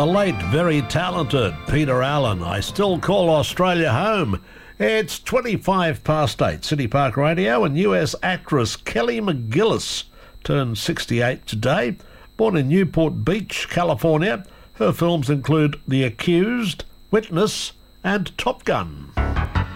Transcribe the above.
The late, very talented Peter Allen, I Still Call Australia Home. It's 8:25, City Park Radio, and US actress Kelly McGillis turned 68 today. Born in Newport Beach, California, her films include The Accused, Witness and Top Gun.